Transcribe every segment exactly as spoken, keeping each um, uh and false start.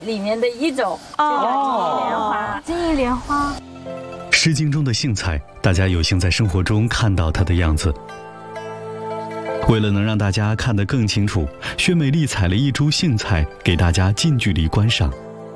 里面的一种哦，金银莲花。 诗经中的荇菜，大家有幸在生活中看到它的样子。为了能让大家看得更清楚，薛美丽采了一株荇菜给大家近距离观赏。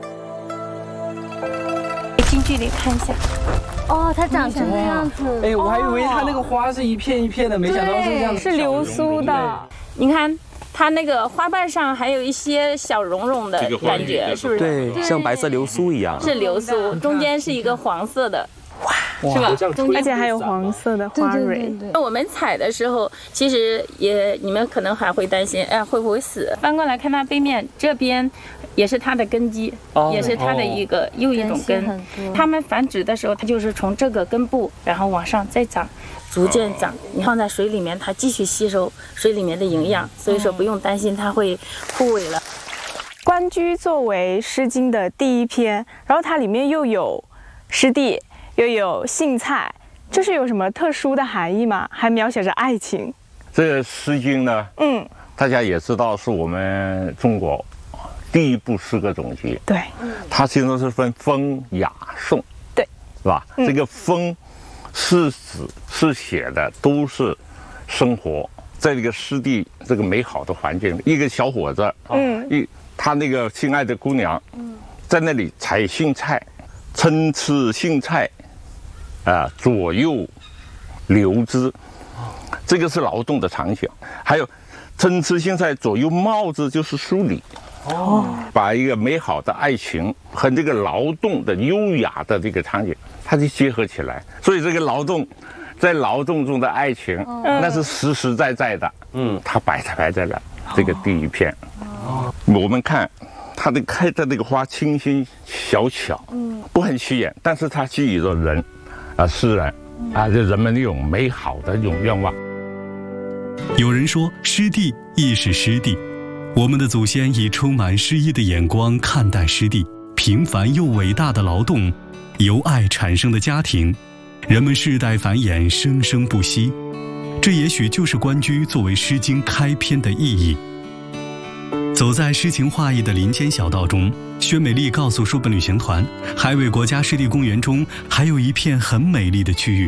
近距离看一下， 哦，它长成这样子。 哎，我还以为它那个花是一片一片的，没想到是这样子， 是流苏的。你看。 它那个花瓣上还有一些小绒绒的感觉，是不是？ 对，像白色流苏一样。 是流苏，中间是一个黄色的，哇，是吧？ 而且还有黄色的花蕊。 那我们采的时候，其实也你们可能还会担心，哎，会不会死？翻过来看它背面，这边也是它的根基，也是它的一个又一种根。它们繁殖的时候，它就是从这个根部，然后往上再长。 逐渐长，你放在水里面，它继续吸收水里面的营养，所以说不用担心它会枯萎了。 《关雎》作为《诗经》的第一篇，然后它里面又有湿地，又有荇菜，这是有什么特殊的含义吗？还描写着爱情。 这个《诗经》呢，嗯，大家也知道是我们中国第一部诗歌总集。 对， 它其实是分风、雅、颂， 对， 是吧？嗯、这个风。 是指是写的都是生活在这个湿地这个美好的环境，一个小伙子，嗯，一他那个心爱的姑娘，嗯，在那里采荇菜，参差荇菜，啊，左右流之，这个是劳动的场景。还有参差荇菜，左右芼之，就是梳理。 哦，把一个美好的爱情和这个劳动的优雅的这个场景，它就结合起来。所以这个劳动，在劳动中的爱情，嗯、那是实实在在的。嗯，它摆摆在了这个第一片。哦，我们看它的开的那个花清新小巧，嗯，不很起眼，但是它寄予着人，啊，诗人，啊，就人们那种美好的这种愿望。 有人说，湿地亦是湿地。 我们的祖先以充满诗意的眼光看待湿地，平凡又伟大的劳动，由爱产生的家庭，人们世代繁衍，生生不息。这也许就是《关雎》作为《诗经》开篇的意义。走在诗情画意的林间小道中，薛美丽告诉书本旅行团，海尾国家湿地公园中还有一片很美丽的区域。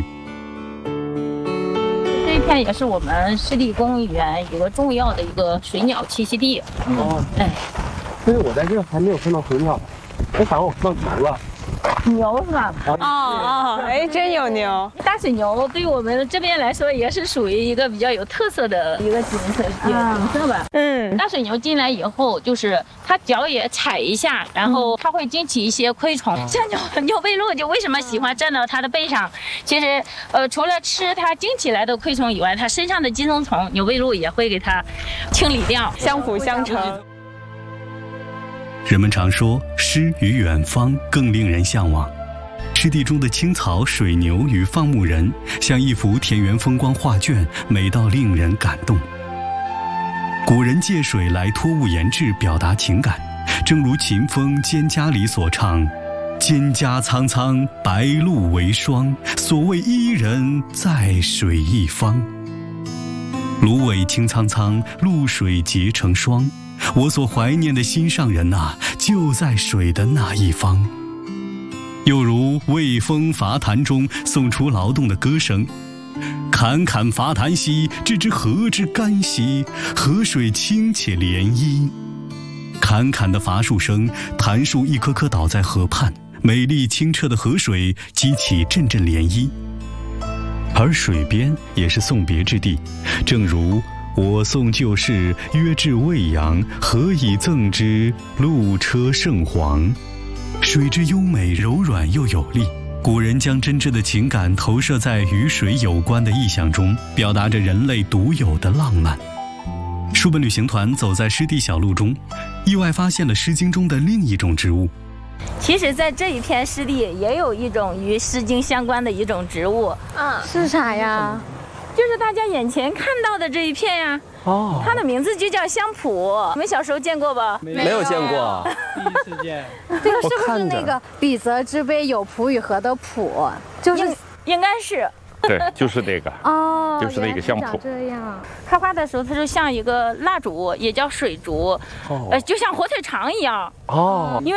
这片也是我们湿地公园一个重要的一个水鸟栖息地。哦，哎， 但是我在这还没有看到水鸟，哎，反正我看到牛了。 牛是吧？ 哦哦，哎，真有牛！ 大水牛对我们这边来说也是属于一个比较有特色的一个景色，一个景色吧。嗯，大水牛进来以后，就是它脚也踩一下，然后它会惊起一些昆虫。像牛牛背鹿就为什么喜欢站到它的背上？其实，呃，除了吃它惊起来的昆虫以外，它身上的寄生虫，牛背鹿也会给它清理掉， 相辅相成。 人们常说，诗与远方更令人向往。湿地中的青草、水牛与放牧人，像一幅田园风光画卷，美到令人感动。古人借水来托物言志，表达情感，正如秦风《蒹葭》里所唱：“蒹葭苍苍，白露为霜。所谓伊人，在水一方。”芦苇青苍苍，露水结成霜。 我所怀念的心上人呐、啊，就在水的那一方。又如《魏风·伐檀》中送出劳动的歌声：“侃侃伐檀兮，知之何之干兮？河水清且涟漪。”侃侃的伐树声，檀树一棵棵倒在河畔，美丽清澈的河水激起阵阵涟漪。而水边也是送别之地，正如。 我送旧事，约至未阳，何以赠之？路车圣黄。水之优美、柔软又有力。古人将真挚的情感投射在与水有关的意象中，表达着人类独有的浪漫。书本旅行团走在湿地小路中，意外发现了《诗经》中的另一种植物。 其实，在这一片湿地也有一种与《诗经》相关的一种植物。 嗯，是啥呀？ 就是大家眼前看到的这一片呀，哦，它的名字就叫香蒲。你们小时候见过吧？ 没有见过， 第一次见。 这个是不是那个“比泽之滨有蒲与河”的蒲？就是应该是。 对，就是那个。 哦， 就是那个香蒲。 这样， 开花的时候它就像一个蜡烛，也叫水烛， 哦呃，就像火腿肠一样。 哦， 因为